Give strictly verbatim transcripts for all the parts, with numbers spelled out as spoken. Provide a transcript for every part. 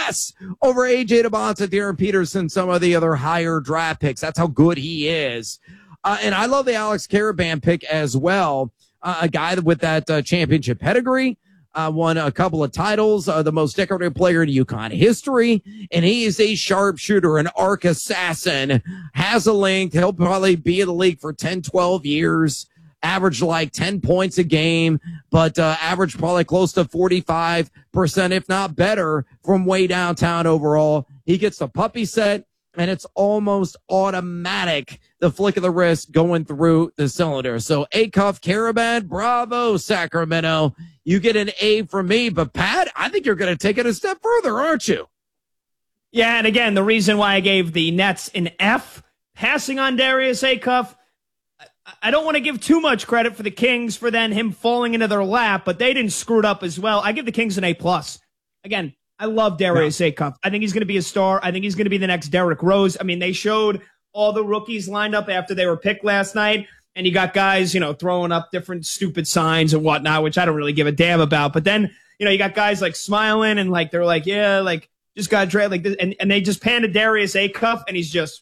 class over A J Debonta, Darren Peterson, some of the other higher draft picks. That's how good he is. Uh, and I love the Alex Caravan pick as well. Uh, a guy with that uh, championship pedigree, uh, won a couple of titles, uh, the most decorated player in UConn history. And he is a sharpshooter, an arc assassin, has a length. He'll probably be in the league for ten, twelve years. Averaged like ten points a game, but uh, averaged probably close to forty-five percent, if not better, from way downtown overall. He gets the puppy set, and it's almost automatic, the flick of the wrist going through the cylinder. So Acuff, Caravan, bravo, Sacramento. You get an A from me, but Pat, I think you're going to take it a step further, aren't you? Yeah, and again, the reason why I gave the Nets an F, passing on Darius Acuff, I don't want to give too much credit for the Kings for then him falling into their lap, but they didn't screw it up as well. I give the Kings an A plus. Again, I love Darius yeah. Acuff. I think he's going to be a star. I think he's going to be the next Derrick Rose. I mean, they showed all the rookies lined up after they were picked last night, and you got guys, you know, throwing up different stupid signs and whatnot, which I don't really give a damn about. But then, you know, you got guys like smiling and like they're like, yeah, like just got drafted like this, and, and they just panned Darius Acuff, and he's just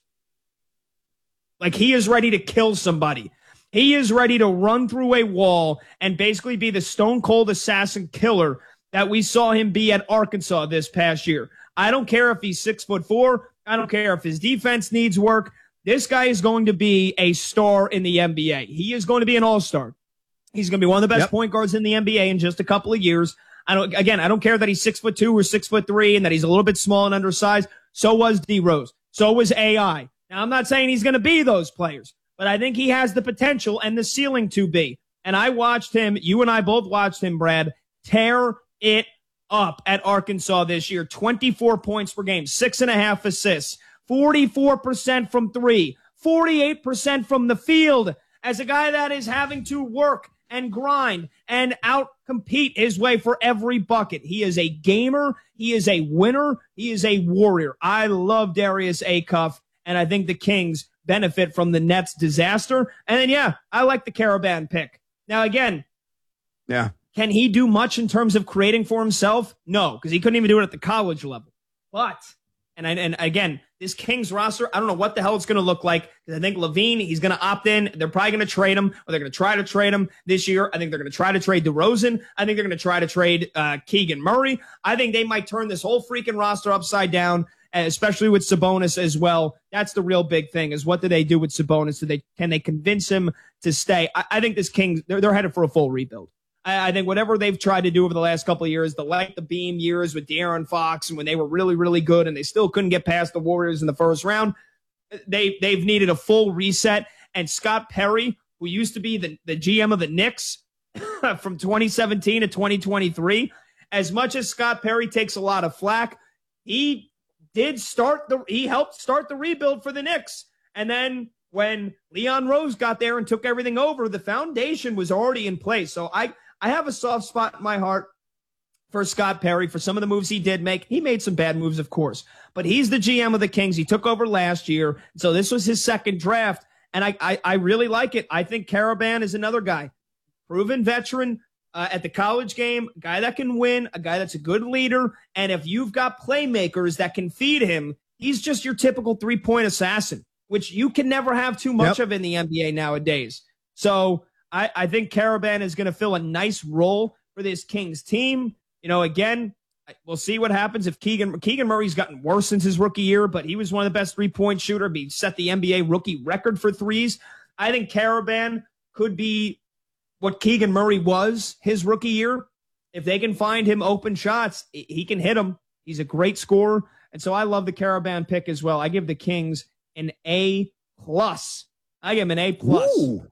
like he is ready to kill somebody. He is ready to run through a wall and basically be the stone cold assassin killer that we saw him be at Arkansas this past year. I don't care if he's six foot four. I don't care if his defense needs work. This guy is going to be a star in the N B A. He is going to be an all-star. He's going to be one of the best yep. point guards in the N B A in just a couple of years. I don't, again, I don't care that he's six foot two or six foot three and that he's a little bit small and undersized. So was D Rose. So was A I. Now, I'm not saying he's going to be those players, but I think he has the potential and the ceiling to be. And I watched him, you and I both watched him, Brad, tear it up at Arkansas this year. twenty-four points per game, six and a half assists, forty-four percent from three, forty-eight percent from the field. As a guy that is having to work and grind and out-compete his way for every bucket. He is a gamer. He is a winner. He is a warrior. I love Darius Acuff, and I think the Kings benefit from the Nets disaster. And then, yeah, I like the Caravan pick. Now, again, yeah, can he do much in terms of creating for himself? No, because he couldn't even do it at the college level. But, and I, and again, this Kings roster, I don't know what the hell it's going to look like. Because I think Levine, he's going to opt in. They're probably going to trade him, or they're going to try to trade him this year. I think they're going to try to trade DeRozan. I think they're going to try to trade uh, Keegan Murray. I think they might turn this whole freaking roster upside down, especially with Sabonis as well. That's the real big thing, is what do they do with Sabonis? Do they, can they convince him to stay? I, I think this Kings, they're, they're headed for a full rebuild. I, I think whatever they've tried to do over the last couple of years, the light the beam years with De'Aaron Fox, and when they were really, really good and they still couldn't get past the Warriors in the first round, they, they've needed a full reset. And Scott Perry, who used to be the, the G M of the Knicks from twenty seventeen to twenty twenty-three, as much as Scott Perry takes a lot of flack, he did start the, he helped start the rebuild for the Knicks. And then when Leon Rose got there and took everything over, the foundation was already in place. So I, I have a soft spot in my heart for Scott Perry, for some of the moves he did make. He made some bad moves, of course, but he's the G M of the Kings. He took over last year. So this was his second draft. And I, I, I really like it. I think Caravan is another guy, proven veteran, Uh, at the college game, a guy that can win, a guy that's a good leader. And if you've got playmakers that can feed him, he's just your typical three-point assassin, which you can never have too much yep. of in the N B A nowadays. So I, I think Caravan is going to fill a nice role for this Kings team. You know, again, we'll see what happens if Keegan, Keegan Murray's gotten worse since his rookie year, but he was one of the best three-point shooter. He set the N B A rookie record for threes. I think Caravan could be what Keegan Murray was his rookie year. If they can find him open shots, he can hit them. He's a great scorer. And so I love the Caravan pick as well. I give the Kings an A plus. I give him an A plus.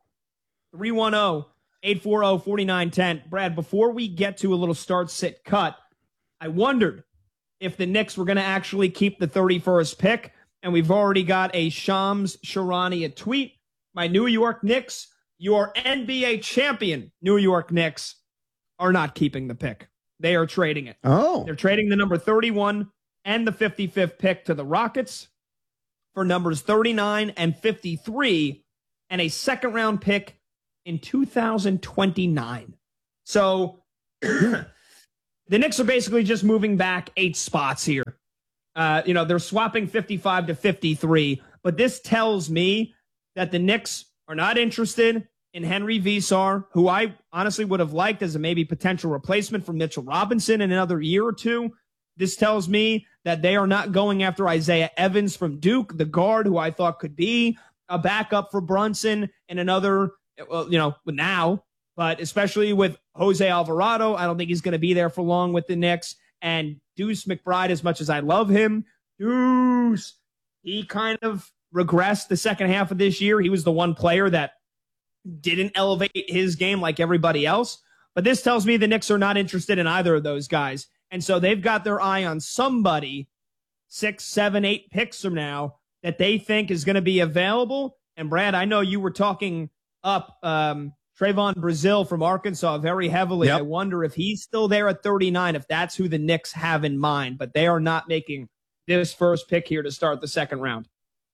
three one zero, eight four zero, four nine one zero. Brad, before we get to a little start, sit, cut, I wondered if the Knicks were going to actually keep the thirty-first pick. And we've already got a Shams Charania tweet. My New York Knicks, your N B A champion New York Knicks, are not keeping the pick. They are trading it. Oh. They're trading the number thirty-one and the fifty-fifth pick to the Rockets for numbers thirty-nine and fifty-three and a second round pick in two thousand twenty-nine. So the Knicks are basically just moving back eight spots here. Uh, you know, they're swapping fifty-five to fifty-three, but this tells me that the Knicks are not interested in Henry Vesar, who I honestly would have liked as a maybe potential replacement for Mitchell Robinson in another year or two. This tells me that they are not going after Isaiah Evans from Duke, the guard who I thought could be a backup for Brunson in another, well, you know, now, but especially with Jose Alvarado, I don't think he's going to be there for long with the Knicks. And Deuce McBride, as much as I love him, Deuce, he kind of regressed the second half of this year. He was the one player that didn't elevate his game like everybody else. But this tells me the Knicks are not interested in either of those guys. And so they've got their eye on somebody six, seven, eight picks from now that they think is going to be available. And Brad, I know you were talking up um, Trayvon Brazile from Arkansas very heavily. Yep. I wonder if he's still there at thirty-nine, if that's who the Knicks have in mind. But they are not making this first pick here to start the second round.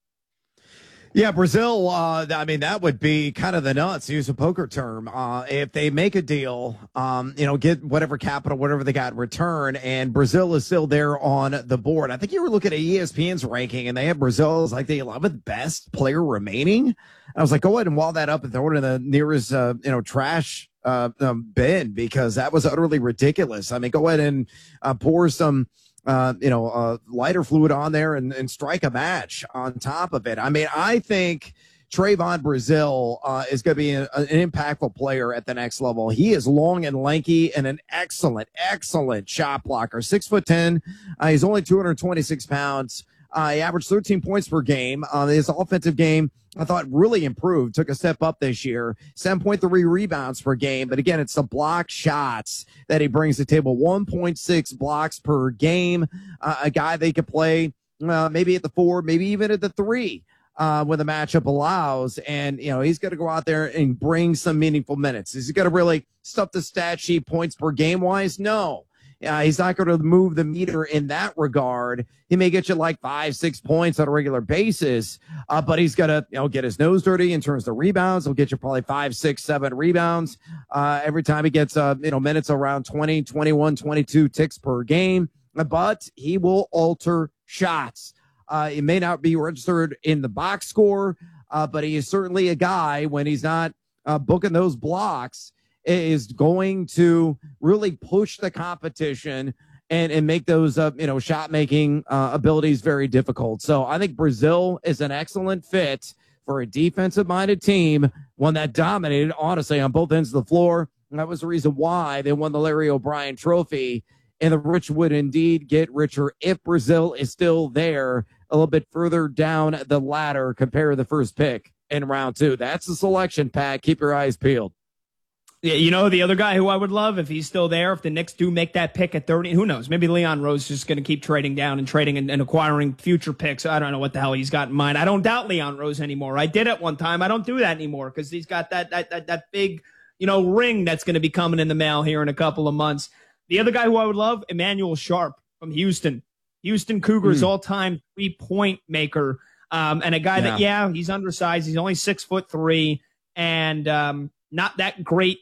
Yeah, Brazile, uh, I mean, that would be kind of the nuts, to use a poker term. Uh, if they make a deal, um, you know, get whatever capital, whatever they got in return, and Brazile is still there on the board. I think you were looking at E S P N's ranking, and they have Brazile as like the eleventh best player remaining. I was like, go ahead and wall that up and throw it in the nearest, uh, you know, trash uh, um, bin, because that was utterly ridiculous. I mean, go ahead and uh, pour some Uh, you know, uh, lighter fluid on there and, and strike a match on top of it. I mean, I think Trayvon Brazile uh, is going to be a, an impactful player at the next level. He is long and lanky and an excellent, excellent shot blocker. Six foot ten. Uh, he's only two hundred twenty-six pounds. Uh, he averaged thirteen points per game. Uh, his offensive game, I thought, really improved, took a step up this year. seven point three rebounds per game. But again, it's the block shots that he brings to the table. one point six blocks per game. Uh, a guy they could play uh, maybe at the four, maybe even at the three uh, when the matchup allows. And, you know, he's going to go out there and bring some meaningful minutes. Is he going to really stuff the stat sheet points per game wise? No. Uh, he's not going to move the meter in that regard. He may get you like five, six points on a regular basis, uh, but he's going to, you know, get his nose dirty in terms of rebounds. He'll get you probably five, six, seven rebounds uh, every time he gets, uh, you know, minutes around twenty, twenty-one, twenty-two ticks per game. But he will alter shots. Uh, it may not be registered in the box score, uh, but he is certainly a guy when he's not uh, booking those blocks, is going to really push the competition and, and make those, uh, you know, shot making uh, abilities very difficult. So I think Brazile is an excellent fit for a defensive minded team, one that dominated, honestly, on both ends of the floor. And that was the reason why they won the Larry O'Brien Trophy. And the rich would indeed get richer if Brazile is still there a little bit further down the ladder compared to the first pick in round two. That's the selection, Pat. Keep your eyes peeled. Yeah, you know, the other guy who I would love if he's still there, if the Knicks do make that pick at thirty, who knows? Maybe Leon Rose is just going to keep trading down and trading and, and acquiring future picks. I don't know what the hell he's got in mind. I don't doubt Leon Rose anymore. I did at one time. I don't do that anymore because he's got that, that, that, that big, you know, ring that's going to be coming in the mail here in a couple of months. The other guy who I would love, Emmanuel Sharp from Houston. Houston Cougars mm. all-time three-point maker. Um, and a guy yeah. that, yeah, he's undersized. He's only six foot three and um, not that great.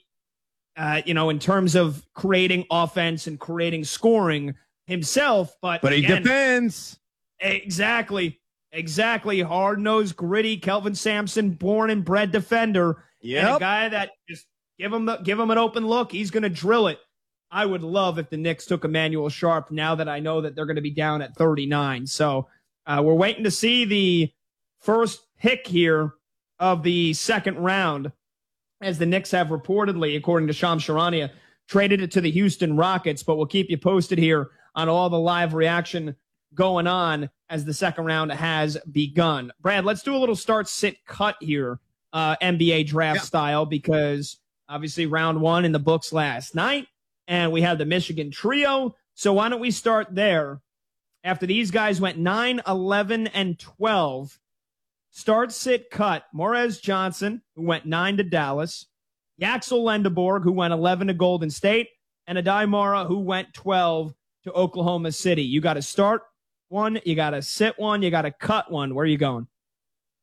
Uh, you know, in terms of creating offense and creating scoring himself, but but he again, defends. Exactly, exactly. Hard-nosed, gritty, Kelvin Sampson, born and bred defender. Yeah, and a guy that just give him the, give him an open look. He's going to drill it. I would love if the Knicks took Emmanuel Sharp now that I know that they're going to be down at thirty-nine. So uh, we're waiting to see the first pick here of the second round, as the Knicks have reportedly, according to Shams Charania, traded it to the Houston Rockets. But we'll keep you posted here on all the live reaction going on as the second round has begun. Brad, let's do a little start, sit, cut here, uh, N B A draft yeah. style, because obviously round one in the books last night, and we had the Michigan trio. So why don't we start there? After these guys went nine, eleven, and twelve, start, sit, cut. Morez Johnson, who went nine to Dallas. Yaxel Lendeborg, who went eleven to Golden State. And Adai Mara, who went twelve to Oklahoma City. You got to start one. You got to sit one. You got to cut one. Where are you going?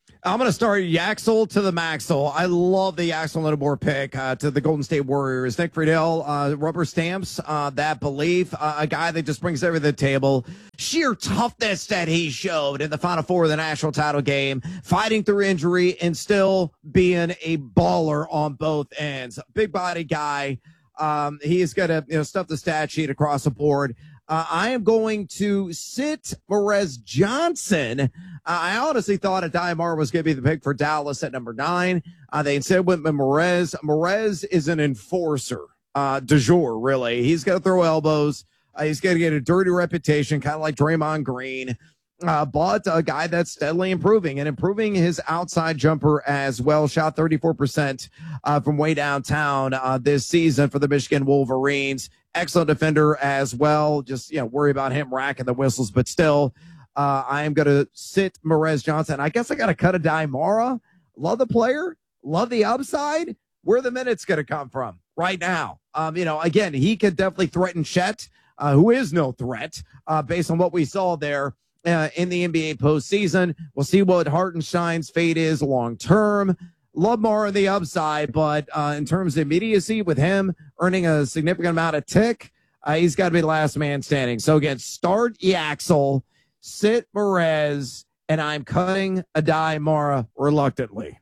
I'm going to start Yaxel to the Maxel. I love the Yaxel Lindebor pick uh, to the Golden State Warriors. Nick Friedel, uh, rubber stamps uh, that belief. Uh, a guy that just brings everything to the table. Sheer toughness that he showed in the Final Four of the national title game, fighting through injury and still being a baller on both ends. Big body guy. Um, he's going to you know stuff the stat sheet across the board. Uh, I am going to sit Morez Johnson. Uh, I honestly thought Aday Mara was going to be the pick for Dallas at number nine. Uh, they instead went with Morez. Morez is an enforcer, uh, du jour, really. He's going to throw elbows. Uh, he's going to get a dirty reputation, kind of like Draymond Green. Uh, but a guy that's steadily improving and improving his outside jumper as well. Shot thirty-four percent uh, from way downtown uh, this season for the Michigan Wolverines. Excellent defender as well. Just, you know, worry about him racking the whistles, but still, uh, I am going to sit Morez Johnson. I guess I got to cut Aday Mara. Love the player. Love the upside. Where the minutes going to come from right now? Um, you know, again, he could definitely threaten Chet, uh, who is no threat, uh, based on what we saw there. Uh, in the N B A postseason. We'll see what Hartenstein's fate is long term. Love Mara on the upside, but uh, in terms of immediacy with him earning a significant amount of tick, uh, he's got to be the last man standing. So again, start Yaxel, sit Morez, and I'm cutting Aday Mara reluctantly.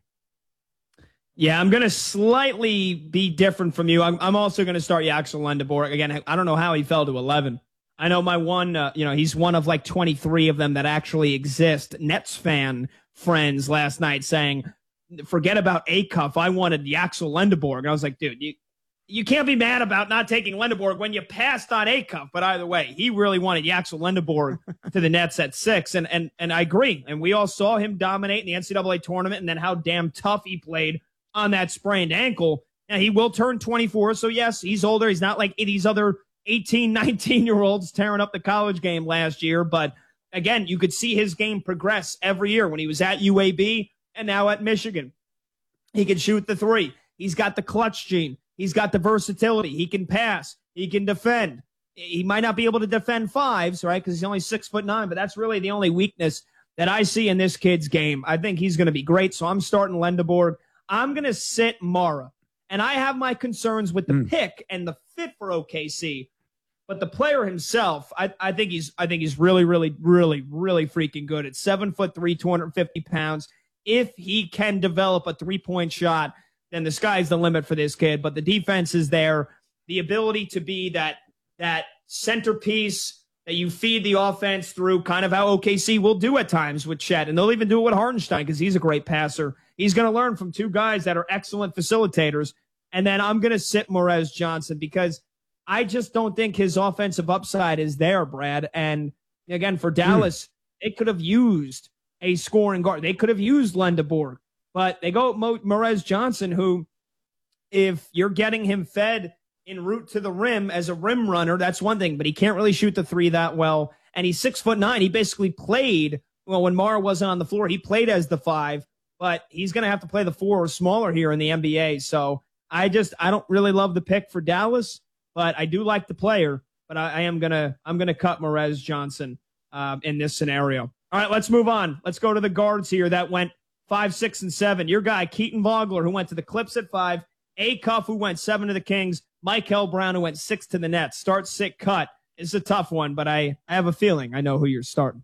Yeah, I'm going to slightly be different from you. I'm, I'm also going to start Yaxel Lindebor. Again, I don't know how he fell to eleven. I know my one, uh, you know, he's one of like twenty-three of them that actually exist. Nets fan friends last night saying, forget about Acuff. I wanted Yaxel Lindebor. And I was like, dude, you, you can't be mad about not taking Lindebor when you passed on Acuff. But either way, he really wanted Yaxel Lindebor to the Nets at six. And, and, and I agree. And we all saw him dominate in the N C double A tournament and then how damn tough he played on that sprained ankle. And he will turn twenty-four. So yes, he's older. He's not like these other eighteen, nineteen year olds tearing up the college game last year. But again, you could see his game progress every year when he was at U A B and now at Michigan. He can shoot the three. He's got the clutch gene. He's got the versatility. He can pass. He can defend. He might not be able to defend fives, right? Because he's only six foot nine, but that's really the only weakness that I see in this kid's game. I think he's going to be great. So I'm starting Lindebor. I'm going to sit Mara. And I have my concerns with the mm. pick and the fit for O K C. But the player himself, I, I think he's I think he's really, really, really, really freaking good. At seven foot three, two hundred fifty pounds. If he can develop a three-point shot, then the sky's the limit for this kid. But the defense is there. The ability to be that that centerpiece that you feed the offense through, kind of how O K C will do at times with Chet. And they'll even do it with Hartenstein because he's a great passer. He's going to learn from two guys that are excellent facilitators. And then I'm going to sit Morez Johnson because I just don't think his offensive upside is there, Brad. And again, for Dallas, mm. they could have used a scoring guard. They could have used Lindebor, but they go with Morez Johnson, who, if you're getting him fed en route to the rim as a rim runner, that's one thing, but he can't really shoot the three that well. And he's six foot nine. He basically played, well, when Mara wasn't on the floor, he played as the five, but he's going to have to play the four or smaller here in the N B A. So I just, I don't really love the pick for Dallas. But I do like the player, but I, I am gonna I'm gonna cut Morez Johnson um, in this scenario. All right, let's move on. Let's go to the guards here that went five, six, and seven. Your guy Keaton Vogler, who went to the Clips at five, Acuff, who went seven to the Kings, Michael Brown, who went six to the Nets. Start, sit, cut. It's a tough one, but I I have a feeling I know who you're starting.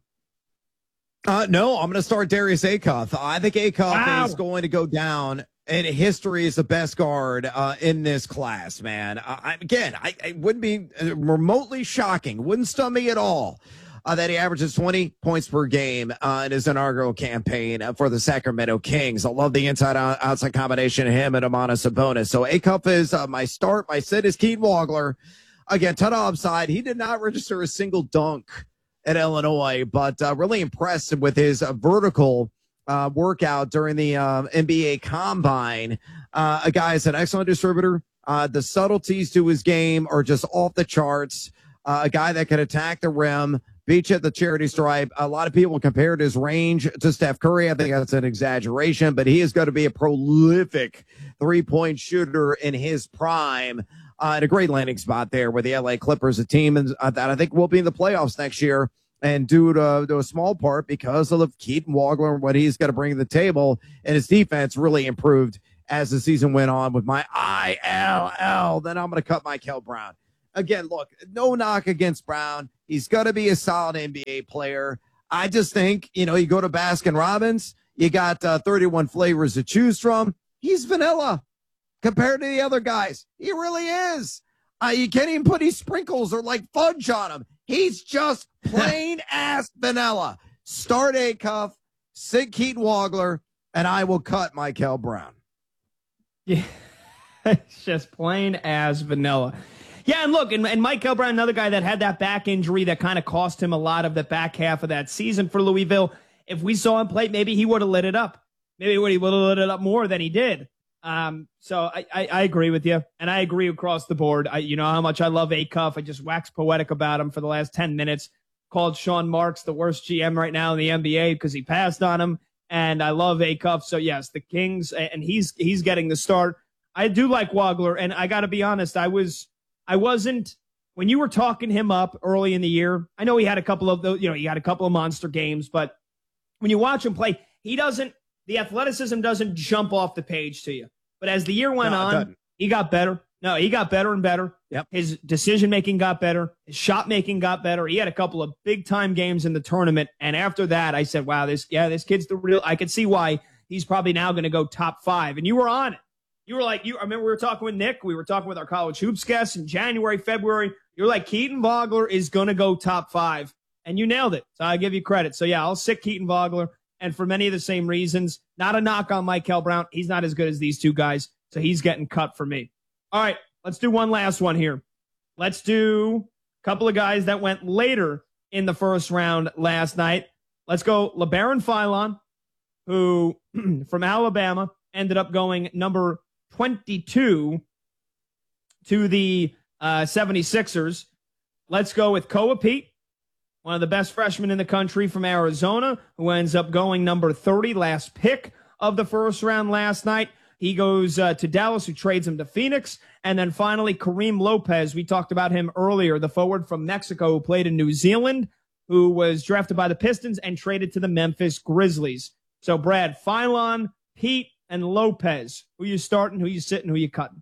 Uh, no, I'm going to start Darius Acuff. I think Acuff wow. is going to go down in history as the best guard uh, in this class, man. Uh, I, again, I, I wouldn't be remotely shocking. Wouldn't stun me at all uh, that he averages twenty points per game uh, in his inaugural campaign uh, for the Sacramento Kings. I love the inside-outside combination of him and Domantas Sabonis. So Acuff is uh, my start. My sit is Keaton Vogler. Again, ton of upside. He did not register a single dunk at Illinois, but uh, really impressed with his uh, vertical uh, workout during the uh, N B A Combine. Uh, a guy is an excellent distributor. Uh, the subtleties to his game are just off the charts. Uh, a guy that can attack the rim, beat you at the charity stripe. A lot of people compared his range to Steph Curry. I think that's an exaggeration, but he is going to be a prolific three-point shooter in his prime. Uh, and a great landing spot there with the L A Clippers, a team uh, that I think will be in the playoffs next year and due to, to a small part because of Keaton Wagler and what he's got to bring to the table. And his defense really improved as the season went on with my I L L. Then I'm going to cut Michael Brown. Again, look, no knock against Brown. He's going to be a solid N B A player. I just think, you know, you go to Baskin Robbins, you got uh, thirty-one flavors to choose from. He's vanilla compared to the other guys. He really is. Uh, you can't even put these sprinkles or like fudge on him. He's just plain ass vanilla. Start Acuff, sit Keaton Wagler, and I will cut Michael Brown. Yeah, it's just plain as vanilla. Yeah, and look, and, and Michael Brown, another guy that had that back injury that kind of cost him a lot of the back half of that season for Louisville. If we saw him play, maybe he would have lit it up. Maybe he would have lit it up more than he did. Um, so I, I, I agree with you, and I agree across the board. I, you know how much I love Acuff. I just waxed poetic about him for the last ten minutes. Called Sean Marks the worst G M right now in the N B A because he passed on him, and I love Acuff. So yes, the Kings, and he's he's getting the start. I do like Wagler, and I got to be honest, I was I wasn't when you were talking him up early in the year. I know he had a couple of those, you know, he had a couple of monster games, but when you watch him play, he doesn't. The athleticism doesn't jump off the page to you. But as the year went no, on, he got better. No, he got better and better. Yep. His decision-making got better. His shot-making got better. He had a couple of big-time games in the tournament. And after that, I said, wow, this yeah, this kid's the real. I could see why he's probably now going to go top five. And you were on it. You were like, you. I remember we were talking with Nick. We were talking with our college hoops guests in January, February. You're like, Keaton Wagler is going to go top five. And you nailed it. So I give you credit. So, yeah, I'll sit Keaton Wagler. And for many of the same reasons, not a knock on Michael Brown. He's not as good as these two guys, so he's getting cut for me. All right, let's do one last one here. Let's do a couple of guys that went later in the first round last night. Let's go LeBaron Philon, who from Alabama ended up going number twenty-two to the uh, seventy-sixers. Let's go with Koa Pete, one of the best freshmen in the country from Arizona, who ends up going number thirty, last pick of the first round last night. He goes uh, to Dallas, who trades him to Phoenix. And then finally, Kareem Lopez. We talked about him earlier, the forward from Mexico who played in New Zealand, who was drafted by the Pistons and traded to the Memphis Grizzlies. So, Brad, Philon, Pete, and Lopez. Who you starting, who you sitting, who you cutting?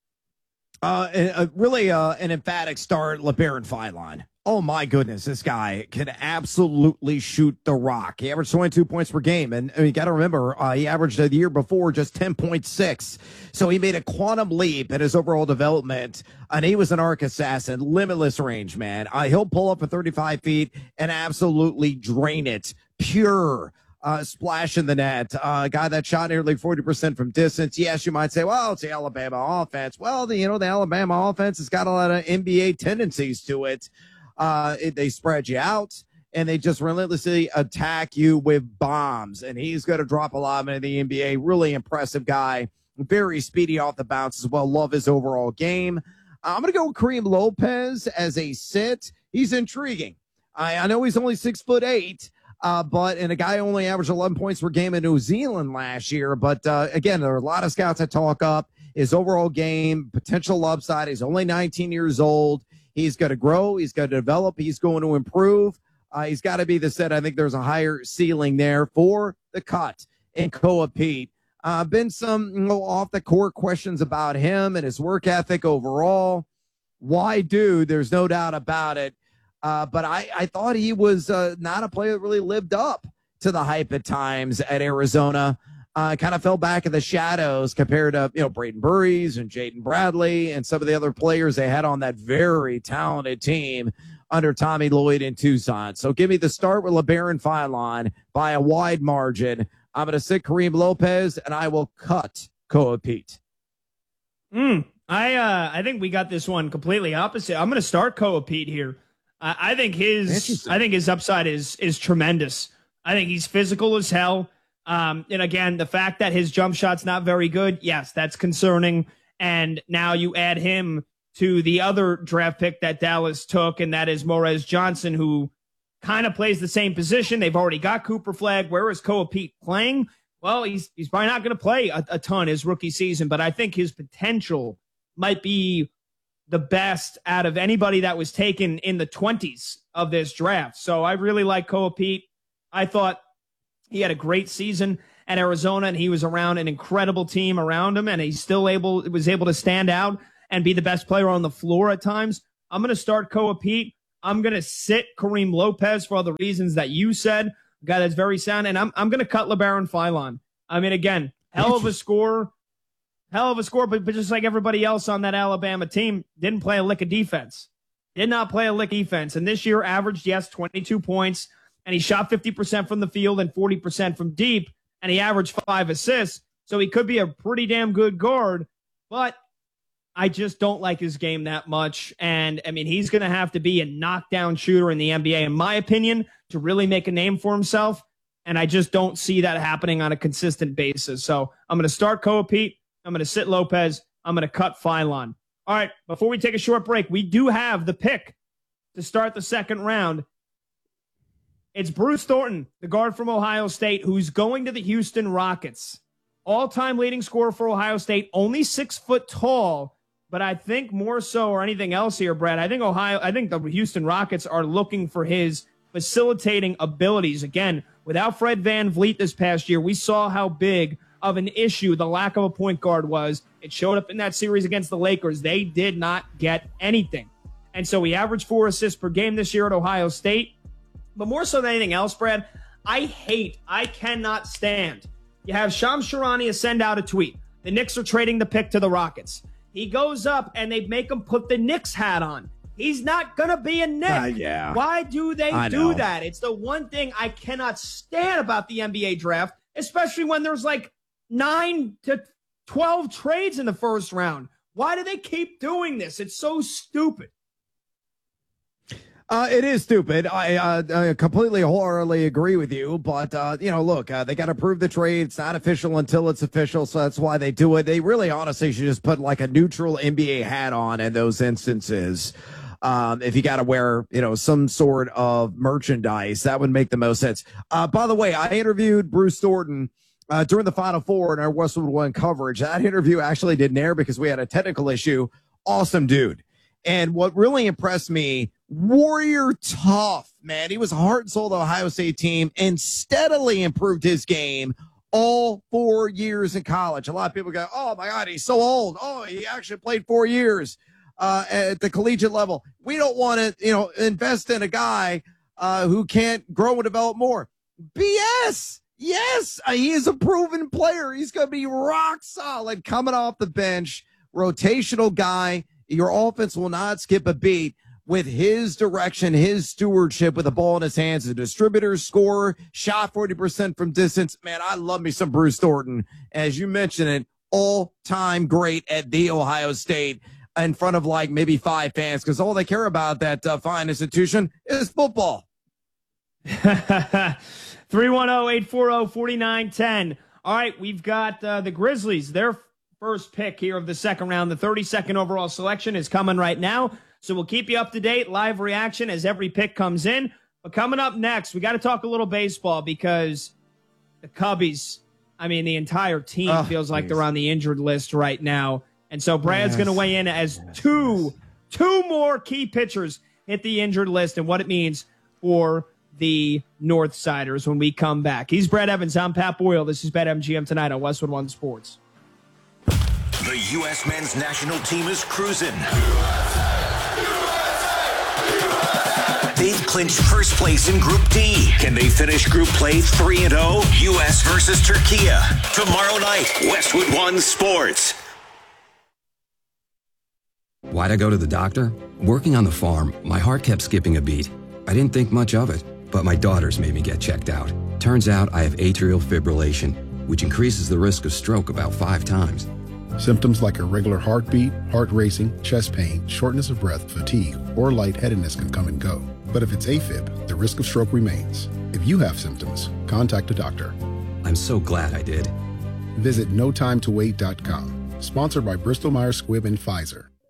Uh, uh, really uh, an emphatic start, LeBaron Philon. Oh, my goodness, this guy can absolutely shoot the rock. He averaged twenty-two points per game, and, and you got to remember, uh, he averaged the year before just ten point six. So he made a quantum leap in his overall development, and he was an arc assassin, limitless range, man. Uh, he'll pull up at thirty-five feet and absolutely drain it. Pure uh, splash in the net. Uh, a guy that shot nearly forty percent from distance. Yes, you might say, well, it's the Alabama offense. Well, the, you know, the Alabama offense has got a lot of N B A tendencies to it. Uh, it, they spread you out, and they just relentlessly attack you with bombs. And he's going to drop a lot in the N B A. Really impressive guy. Very speedy off the bounce as well. Love his overall game. I'm going to go with Kareem Lopez as a sit. He's intriguing. I, I know he's only six foot eight, uh, but and a guy only averaged eleven points per game in New Zealand last year. But uh, again, there are a lot of scouts that talk up his overall game, potential upside. He's only nineteen years old. He's going to grow. He's going to develop. He's going to improve. Uh, he's got to be the set. I think there's a higher ceiling there for the cut in Koa Pete. Uh, been some you know, off the court questions about him and his work ethic overall. Why do? There's no doubt about it. Uh, but I, I thought he was uh, not a player that really lived up to the hype at times at Arizona. Uh, kind of fell back in the shadows compared to, you know, Braden Burries and Jaden Bradley and some of the other players they had on that very talented team under Tommy Lloyd in Tucson. So give me the start with LeBaron Philon by a wide margin. I'm going to sit Kareem Lopez, and I will cut Koa Pete. Mm, I uh, I think we got this one completely opposite. I'm going to start Koa Pete here. Uh, I think his I think his upside is is tremendous. I think he's physical as hell. Um, and again, the fact that his jump shot's not very good, yes, that's concerning. And now you add him to the other draft pick that Dallas took, and that is Morez Johnson, who kind of plays the same position. They've already got Cooper Flagg. Where is Koa Pete playing? Well, he's he's probably not going to play a, a ton his rookie season, but I think his potential might be the best out of anybody that was taken in the twenties of this draft. So I really like Koa Pete. I thought he had a great season at Arizona, and he was around an incredible team around him, and he still able was able to stand out and be the best player on the floor at times. I'm going to start Koa Pete. I'm going to sit Kareem Lopez for all the reasons that you said. A guy that's very sound, and I'm I'm going to cut LeBaron Philon. I mean, again, hell of a scorer. Hell of a score, but, but just like everybody else on that Alabama team, didn't play a lick of defense. Did not play a lick of defense. And this year averaged, yes, twenty-two points, and he shot fifty percent from the field and forty percent from deep, and he averaged five assists. So he could be a pretty damn good guard, but I just don't like his game that much. And, I mean, he's going to have to be a knockdown shooter in the N B A, in my opinion, to really make a name for himself. And I just don't see that happening on a consistent basis. So I'm going to start Koa Pete. I'm going to sit Lopez. I'm going to cut Philon. All right, before we take a short break, we do have the pick to start the second round. It's Bruce Thornton, the guard from Ohio State, who's going to the Houston Rockets. All-time leading scorer for Ohio State, only six foot tall, but I think more so or anything else here, Brad, I think Ohio, I think the Houston Rockets are looking for his facilitating abilities. Again, without Fred VanVleet this past year, we saw how big of an issue the lack of a point guard was. It showed up in that series against the Lakers. They did not get anything. And so he averaged four assists per game this year at Ohio State. But more so than anything else, Brad, I hate, I cannot stand. You have Shams Charania send out a tweet. The Knicks are trading the pick to the Rockets. He goes up and they make him put the Knicks hat on. He's not going to be a Knick. Uh, yeah. Why do they I do know. that? It's the one thing I cannot stand about the N B A draft, especially when there's like nine to twelve trades in the first round. Why do they keep doing this? It's so stupid. Uh, it is stupid. I, uh, I completely, wholeheartedly agree with you. But, uh, you know, look, uh, they got to prove the trade. It's not official until it's official. So that's why they do it. They really honestly should just put like a neutral N B A hat on in those instances. Um, if you got to wear, you know, some sort of merchandise, that would make the most sense. Uh, by the way, I interviewed Bruce Thornton Uh, during the Final Four in our Westwood One coverage. That interview actually didn't air because we had a technical issue. Awesome dude. And what really impressed me, warrior tough, man. He was a heart and soul of the Ohio State team and steadily improved his game all four years in college. A lot of people go, oh, my God, he's so old. Oh, he actually played four years uh, at the collegiate level. We don't want to, you know, invest in a guy uh, who can't grow and develop more. B S. Yes, he is a proven player. He's going to be rock solid coming off the bench, rotational guy. Your offense will not skip a beat with his direction, his stewardship with the ball in his hands. A distributor, scorer, shot forty percent from distance. Man, I love me some Bruce Thornton. As you mentioned it, all-time great at The Ohio State in front of like maybe five fans because all they care about that uh, fine institution is football. three one zero, eight four zero, four nine one zero. All right, we've got uh, the Grizzlies. Their first pick here of the second round, the thirty-second overall selection is coming right now. So we'll keep you up to date, live reaction as every pick comes in. But coming up next, we got to talk a little baseball because the Cubbies, I mean, the entire team oh, feels like geez. they're on the injured list right now. And so Brad's Yes. going to weigh in as Yes. two, two more key pitchers hit the injured list and what it means for the Northsiders when we come back. He's Brad Evans. I'm Pat Boyle. This is BetMGM tonight on Westwood One Sports. The U S men's national team is cruising. They've clinched first place in Group D. Can they finish Group Play three and oh? U S versus Turkey. Tomorrow night, Westwood One Sports. Why'd I go to the doctor? Working on the farm, my heart kept skipping a beat. I didn't think much of it, but my daughters made me get checked out. Turns out I have atrial fibrillation, which increases the risk of stroke about five times. Symptoms like irregular heartbeat, heart racing, chest pain, shortness of breath, fatigue, or lightheadedness can come and go. But if it's AFib, the risk of stroke remains. If you have symptoms, contact a doctor. I'm so glad I did. Visit no time to wait dot com. Sponsored by Bristol Myers Squibb and Pfizer. My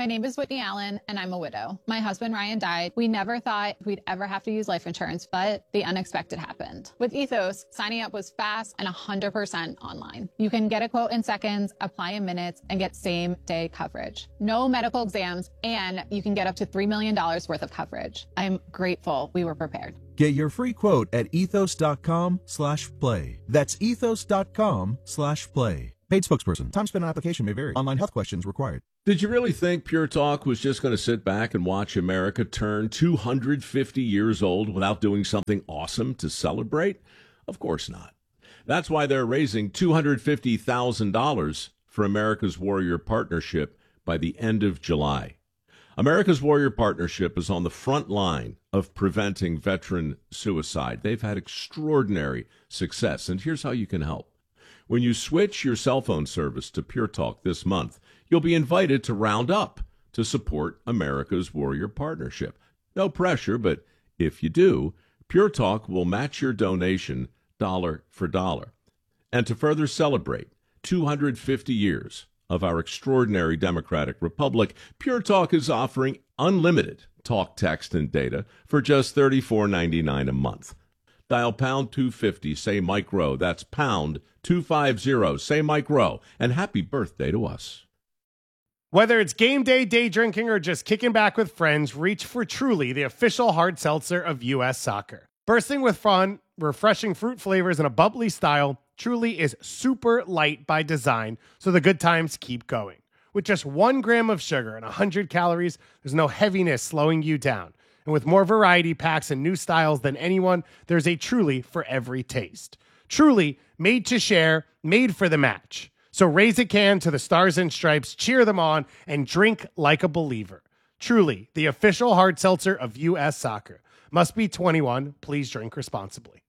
My name is Whitney Allen, and I'm a widow. My husband, Ryan, died. We never thought we'd ever have to use life insurance, but the unexpected happened. With Ethos, signing up was fast and one hundred percent online. You can get a quote in seconds, apply in minutes, and get same-day coverage. No medical exams, and you can get up to three million dollars worth of coverage. I'm grateful we were prepared. Get your free quote at ethos.com slash play. That's ethos.com slash play. Paid spokesperson. Time spent on application may vary. Online health questions required. Did you really think Pure Talk was just going to sit back and watch America turn two hundred fifty years old without doing something awesome to celebrate? Of course not. That's why they're raising two hundred fifty thousand dollars for America's Warrior Partnership by the end of July. America's Warrior Partnership is on the front line of preventing veteran suicide. They've had extraordinary success, and here's how you can help. When you switch your cell phone service to Pure Talk this month, you'll be invited to round up to support America's Warrior Partnership. No pressure, but if you do, Pure Talk will match your donation dollar for dollar. And to further celebrate two hundred fifty years of our extraordinary democratic republic, Pure Talk is offering unlimited talk, text, and data for just thirty-four ninety-nine a month. Dial pound two fifty, say Mike Rowe. That's pound two fifty, say Mike Rowe. And happy birthday to us. Whether it's game day, day drinking, or just kicking back with friends, reach for Truly, the official hard seltzer of U S Soccer. Bursting with fun, refreshing fruit flavors, and a bubbly style, Truly is super light by design, so the good times keep going. With just one gram of sugar and one hundred calories, there's no heaviness slowing you down. And with more variety packs and new styles than anyone, there's a Truly for every taste. Truly, made to share, made for the match. So raise a can to the Stars and Stripes, cheer them on, and drink like a believer. Truly, the official hard seltzer of U S Soccer. Must be twenty-one. Please drink responsibly.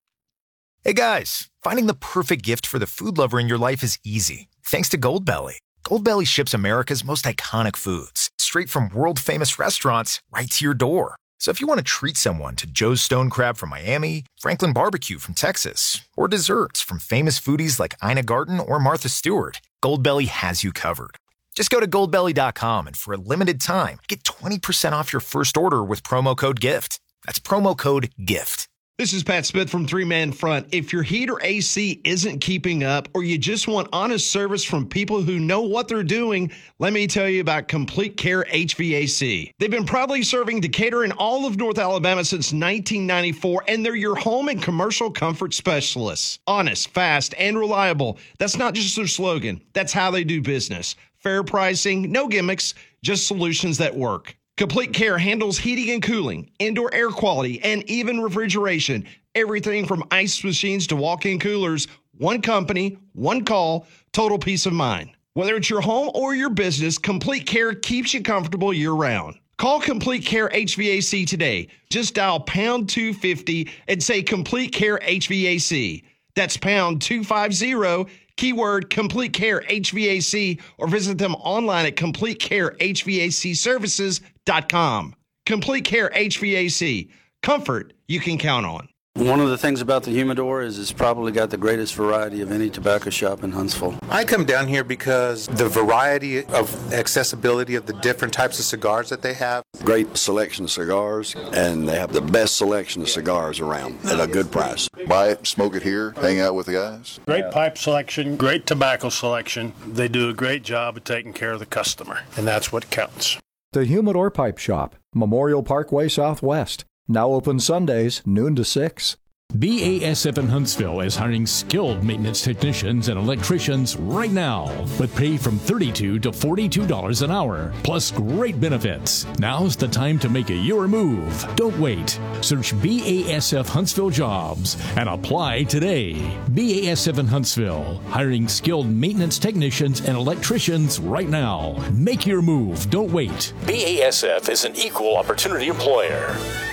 Hey guys, finding the perfect gift for the food lover in your life is easy. Thanks to Goldbelly. Goldbelly ships America's most iconic foods straight from world-famous restaurants right to your door. So if you want to treat someone to Joe's Stone Crab from Miami, Franklin Barbecue from Texas, or desserts from famous foodies like Ina Garten or Martha Stewart, Goldbelly has you covered. Just go to goldbelly dot com and for a limited time, get twenty percent off your first order with promo code GIFT. That's promo code GIFT. This is Pat Smith from Three Man Front. If your heat or A C isn't keeping up or you just want honest service from people who know what they're doing, let me tell you about Complete Care H V A C. They've been proudly serving Decatur and all of North Alabama since nineteen ninety-four, and they're your home and commercial comfort specialists. Honest, fast, and reliable. That's not just their slogan. That's how they do business. Fair pricing, no gimmicks, just solutions that work. Complete Care handles heating and cooling, indoor air quality, and even refrigeration. Everything from ice machines to walk-in coolers. One company, one call, total peace of mind. Whether it's your home or your business, Complete Care keeps you comfortable year-round. Call Complete Care H V A C today. Just dial pound two fifty and say Complete Care H V A C. That's pound two fifty, keyword Complete Care H V A C, or visit them online at complete care h v a c services dot com. Complete Care H V A C. Comfort you can count on. One of the things about the Humidor is it's probably got the greatest variety of any tobacco shop in Huntsville. I come down here because the variety of accessibility of the different types of cigars that they have. Great selection of cigars, and they have the best selection of cigars around at a good price. Buy it, smoke it here, hang out with the guys. Great pipe selection, great tobacco selection. They do a great job of taking care of the customer, and that's what counts. The Humidor Pipe Shop, Memorial Parkway Southwest. Now open Sundays, noon to six. B A S F in Huntsville is hiring skilled maintenance technicians and electricians right now with pay from thirty-two dollars to forty-two dollars an hour, plus great benefits. Now's the time to make a your move. Don't wait. Search B A S F Huntsville Jobs and apply today. B A S F in Huntsville, hiring skilled maintenance technicians and electricians right now. Make your move. Don't wait. B A S F is an equal opportunity employer.